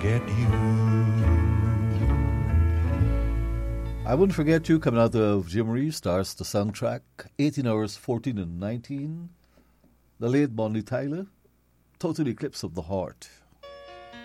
Get you. I Wouldn't Forget You, coming out of Jim Reeves, stars the soundtrack, 18 Hours, 14 and 19. The late Bonnie Tyler, Total Eclipse of the Heart.